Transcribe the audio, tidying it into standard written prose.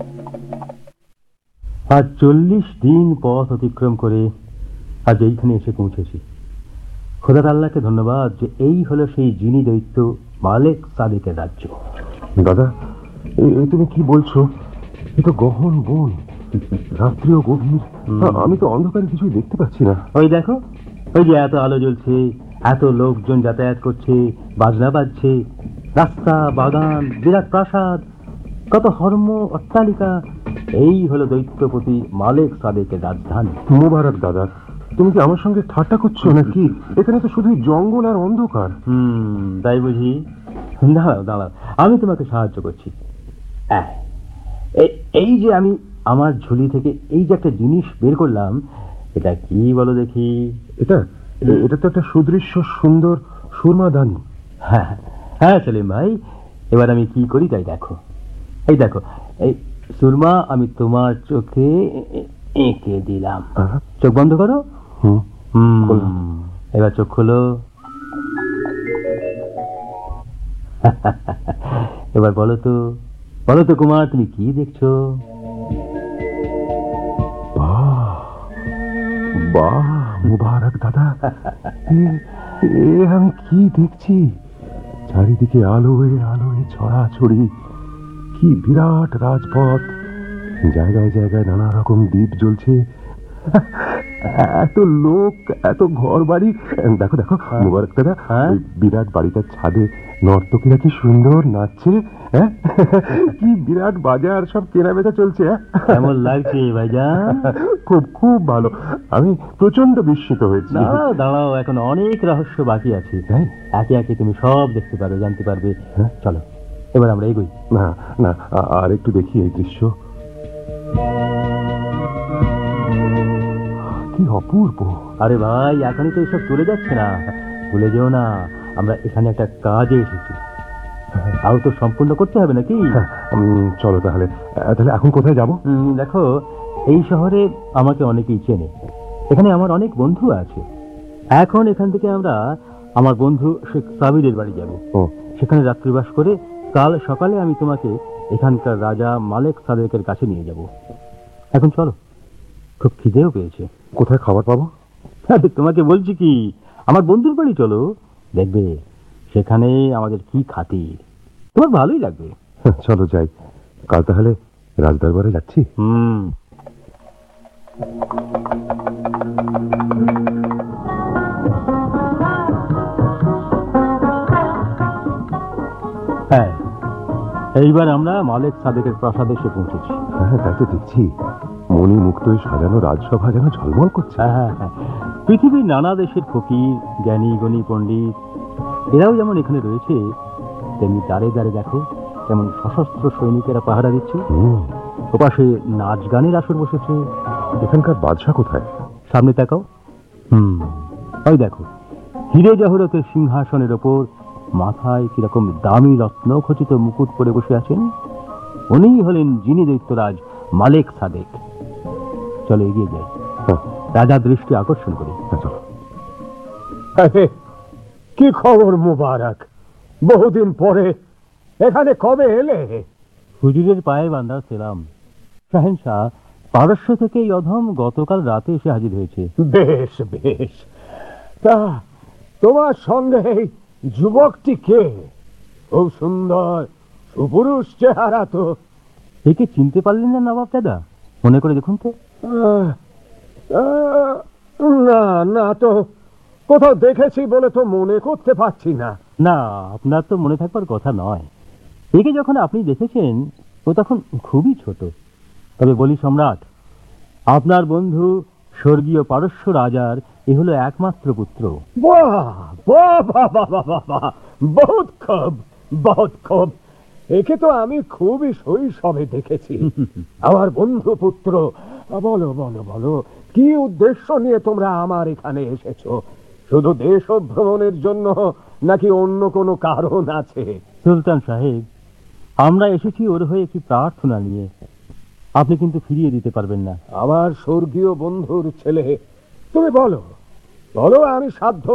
আজ 40 দিন পথ অতিক্রম করে আজ এইখানে এসে পৌঁছেছি। খোদা আল্লাহকে ধন্যবাদ যে এই হলো সেই জিনি দৈত্য মালেক সাদেকের রাজ্য। দাদা, তুমি কি বলছো? এ তো গহন বন, রাত্রিও গভীর। আমি তো অন্ধকারে কিছুই দেখতে পাচ্ছি না। ওই দেখো, ওই যে এত আলো জ্বলছে, এত লোকজন যাতায়াত করছে, বাজনা বাজছে, রাস্তা, বাগান, বিরাট প্রাসাদ, কত হর্ম, অট্টালিকা। এই হলো দৈত্যপতি মালেক সাদেকের রাজধানী। মোবারক দাদা, তুমি কি আমার সঙ্গে ঠাট্টা করছো নাকি? এখানে তো শুধু জঙ্গল আর অন্ধকার। তাই বুঝি? দাঁড়াও দাঁড়াও, আমি তোমাকে সাহায্য করছি। এই যে আমি আমার ঝুলি থেকে এই যে একটা জিনিস বের করলাম, এটা কি বলো দেখি? এটা এটা তো একটা সুদৃশ্য সুন্দর সুরমাদানি। হ্যাঁ হ্যাঁ সেলিম ভাই, এবার আমি কি করি তাই দেখো। এই দেখো, এই সুরমা আমি তোমার চোখে এঁকে দিলাম। চোখ বন্ধ করো। এবার চোখ খোলো। এবার বলো তো কুমার, তুমি কি দেখছো? বাহ মুবারক দাদা, আমি কি দেখছি? চারিদিকে আলোয় আলোয় ছড়াছড়ি, কি বিরাট রাজপথ, জায়গায় জায়গায় নানা রকম দ্বীপ জ্বলছে, এত লোক, এত ঘর বাড়ি। দেখো দেখো মুবারক দাদা, বিরাট বাড়িটার ছাদে নর্তকীরা কি সুন্দর নাচছে। কি বিরাট বাজার, সব কেনা বেচা চলছে। কেমন লাগছে ভাইজান? খুব খুব ভালো, আমি প্রচন্ড বিস্মিত হয়েছি। দাঁড়াও দাঁড়াও, এখন অনেক রহস্য বাকি আছে। একে একে তুমি সব দেখতে পারবে, জানতে পারবে। চলো এবার আমরা এগোই। না না, আর একটু দেখি এই দৃশ্য, কি অপূর্ব। আরে ভাই, এখনই তো এসব চলে যাচ্ছে না, ভুলে যেও না আমরা এখানে একটা কাজে এসেছি, তাও তো সম্পূর্ণ করতে হবে নাকি? চলো তাহলে। তাহলে এখন কোথায় যাব? দেখো, এই শহরে আমাকে অনেকেই চেনে, এখানে আমার অনেক বন্ধু আছে। এখন এখান থেকে আমরা আমার বন্ধু শেখ সাবিরের বাড়ি যাব। সেখানে রাত্রিবাস করে কাল সকালে আমি তোমাকে এখানকার রাজা মালেক সাদেকের কাছে নিয়ে যাব। এখন চলো, খুব খিদেও পেয়েছে। কোথায় খাবার পাবো? তোমাকে বলছি কি, আমার বন্ধুর বাড়ি চলো, দেখবে সেখানে আমাদের কি খাতির, তোমার ভালোই লাগবে। চলো যাই, কাল তাহলে রাজদরবারে যাচ্ছি। হ্যাঁ, এইবার আমরা মালেক সাদেকের প্রাসাদে এসে পৌঁছেছি। হ্যাঁ, তাই তো দেখছি, মণি মুক্তোয় সাজানো রাজসভা যেন ঝলমল করছে। হ্যাঁ, পৃথিবীর নানা দেশের ফকির, জ্ঞানী গণী পণ্ডিত, এরাও যেমন এখানে রয়েছে, তেমনি দাঁড়ে দাঁড়ে দেখো যেমন সশস্ত্র সৈনিকেরা পাহারা দিচ্ছে। ওপাশে নাচ গানের আসর বসেছে। এখানকার বাদশা কোথায়? সামনে তাকাও। ওই দেখো, হিরে জহরতের সিংহাসনের ওপর মাথায় কিরকম দামি রত্ন খচিত মুকুট পরে বসে আছেন, উনিই হলেন জিনি দৈত্যরাজ মালেক সাদেক। চলো এগিয়ে যাই, রাজা দৃষ্টি আকর্ষণ করি। কি খবর মুবারক, বহুদিন পরে এখানে কবে এলে? হুজুরের পায়ে বাঁধা ছিলাম। শাহেনশাহ, পারস্য থেকে এই অধম গতকাল রাতে এসে হাজির হয়েছে। বেশ বেশ, তা তোমার সঙ্গে এই যুবকটি কে? খুব সুন্দর সুপুরুষ চেহারা তো। একে চিনতে পারলেন না নবাব দাদা? মনে করে দেখুন তো। না না, তো কোথাও দেখেছি বলে তো মনে করতে পারছি না। না, আপনার তো মনে থাকবার কথা নয়। একে যখন আপনি দেখেছেন ও তখন খুবই ছোট। তবে বলি সম্রাট, আপনার বন্ধু স্বর্গীয় পারস্য রাজার এ হলো একমাত্র পুত্র। বাহ বাহ বাহ বাহ বাহ বাহ, বহুত খুব বহুত খুব। একে তো আমি খুবই শৈশবে দেখেছি। আমার বন্ধু পুত্র, বলো বলো বলো, কি উদ্দেশ্য নিয়ে তোমরা আমার এখানে এসেছো? শুধু দেশ ভ্রমণের জন্য নাকি অন্য কোনো কারণ আছে? সুলতান সাহেব, আমরা এসেছি ওর হয়ে একটি প্রার্থনা নিয়ে। আপনি কিন্তু ফিরিয়ে দিতে পারবেন না। আমার স্বর্গীয় বন্ধুর ছেলে, তুমি বলো বলো, আমি সাধ্য